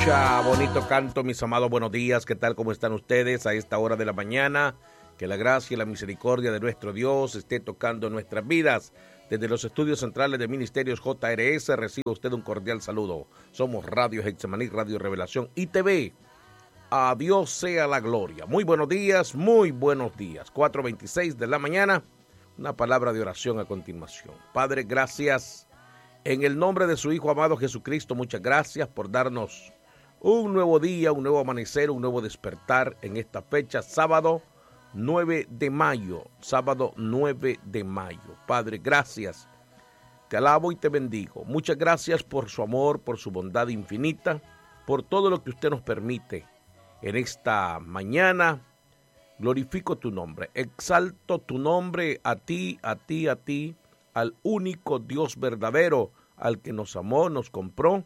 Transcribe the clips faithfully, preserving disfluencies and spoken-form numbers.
Aleluya, bonito canto, mis amados, buenos días, ¿qué tal? ¿Cómo están ustedes a esta hora de la mañana? Que la gracia y la misericordia de nuestro Dios esté tocando nuestras vidas. Desde los estudios centrales de Ministerios J R S recibe usted un cordial saludo. Somos Radio Getsemaní, Radio Revelación y T V. A Dios sea la gloria. Muy buenos días, muy buenos días. cuatro veintiséis de la mañana, una palabra de oración a continuación. Padre, gracias. En el nombre de su Hijo amado Jesucristo, muchas gracias por darnos un nuevo día, un nuevo amanecer, un nuevo despertar en esta fecha, sábado nueve de mayo, sábado nueve de mayo. Padre, gracias. Te alabo y te bendigo. Muchas gracias por su amor, por su bondad infinita, por todo lo que usted nos permite en esta mañana. Glorifico tu nombre, exalto tu nombre a ti, a ti, a ti, al único Dios verdadero, al que nos amó, nos compró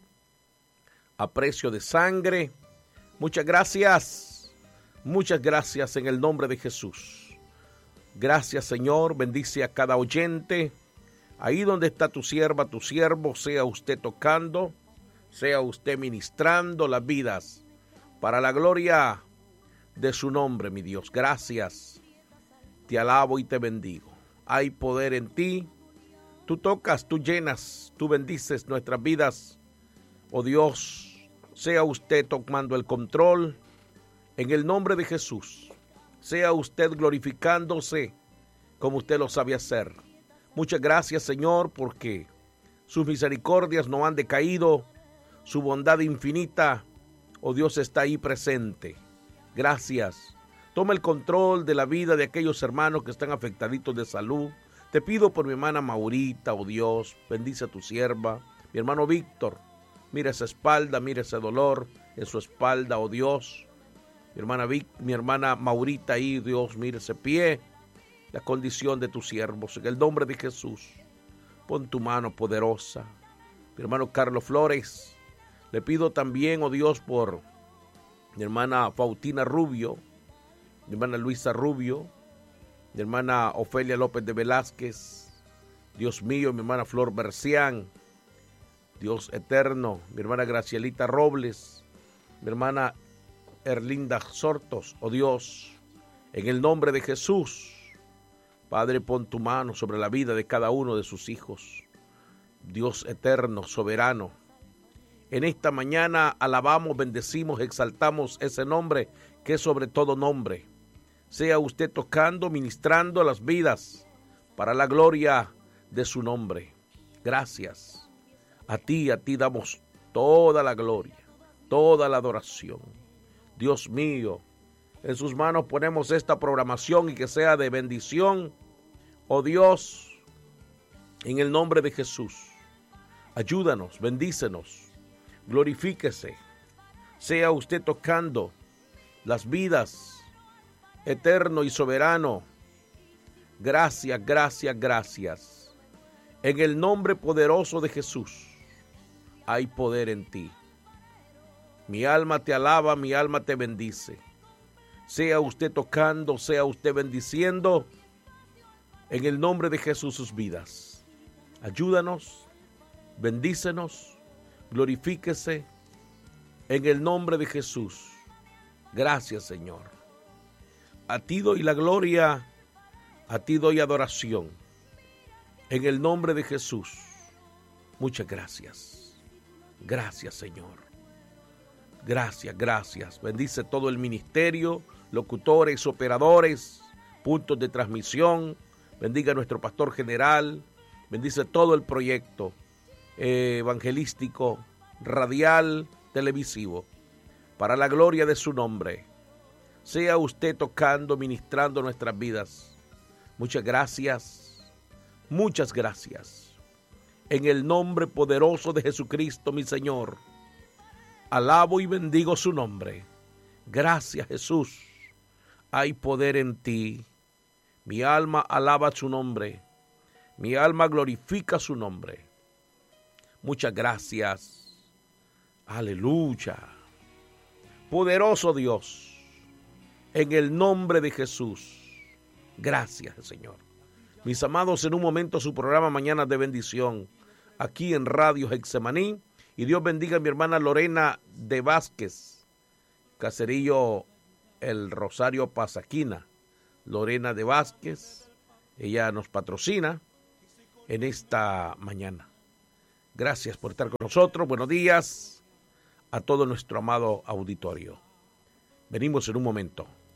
a precio de sangre. Muchas gracias, muchas gracias en el nombre de Jesús. Gracias, Señor, bendice a cada oyente. Ahí donde está tu sierva, tu siervo, sea usted tocando, sea usted ministrando las vidas para la gloria de su nombre, mi Dios. Gracias, te alabo y te bendigo. Hay poder en ti. Tú tocas, tú llenas, tú bendices nuestras vidas. Oh Dios, sea usted tomando el control en el nombre de Jesús. Sea usted glorificándose como usted lo sabe hacer. Muchas gracias, Señor, porque sus misericordias no han decaído, su bondad infinita, oh Dios, está ahí presente. Gracias. Toma el control de la vida de aquellos hermanos que están afectaditos de salud. Te pido por mi hermana Maurita, oh Dios, bendice a tu sierva. Mi hermano Víctor, mira esa espalda, mira ese dolor en su espalda, oh Dios. Mi hermana Vic, mi hermana Maurita ahí, Dios, mira ese pie, la condición de tus siervos. En el nombre de Jesús, pon tu mano poderosa. Mi hermano Carlos Flores, le pido también, oh Dios, por mi hermana Faustina Rubio, mi hermana Luisa Rubio, mi hermana Ofelia López de Velázquez, Dios mío, mi hermana Flor Bercián, Dios eterno, mi hermana Gracielita Robles, mi hermana Erlinda Sortos, oh Dios, en el nombre de Jesús, Padre, pon tu mano sobre la vida de cada uno de sus hijos, Dios eterno, soberano. En esta mañana alabamos, bendecimos, exaltamos ese nombre que es sobre todo nombre. Sea usted tocando, ministrando las vidas para la gloria de su nombre. Gracias. A ti, a ti damos toda la gloria, toda la adoración. Dios mío, en sus manos ponemos esta programación y que sea de bendición. Oh Dios, en el nombre de Jesús, ayúdanos, bendícenos, glorifíquese. Sea usted tocando las vidas, eterno y soberano. Gracias, gracias, gracias. En el nombre poderoso de Jesús hay poder en ti. Mi alma te alaba, mi alma te bendice. Sea usted tocando, sea usted bendiciendo, en el nombre de Jesús sus vidas. Ayúdanos, bendícenos, glorifíquese, en el nombre de Jesús. Gracias, Señor. A ti doy la gloria, a ti doy adoración. En el nombre de Jesús, muchas gracias. Gracias, Señor. Gracias, gracias. Bendice todo el ministerio, locutores, operadores, puntos de transmisión. Bendiga a nuestro pastor general. Bendice todo el proyecto eh, evangelístico, radial, televisivo. Para la gloria de su nombre. Sea usted tocando, ministrando nuestras vidas. Muchas gracias, muchas gracias. En el nombre poderoso de Jesucristo, mi Señor, alabo y bendigo su nombre. Gracias, Jesús. Hay poder en ti. Mi alma alaba su nombre. Mi alma glorifica su nombre. Muchas gracias. Aleluya. Poderoso Dios. En el nombre de Jesús. Gracias, Señor. Mis amados, en un momento su programa Mañanas de Bendición, aquí en Radio Getsemaní, Y Dios bendiga a mi hermana Lorena de Vázquez, Caserillo El Rosario Pasaquina. Lorena de Vázquez, ella nos patrocina en esta mañana. Gracias por estar con nosotros. Buenos días a todo nuestro amado auditorio. Venimos en un momento.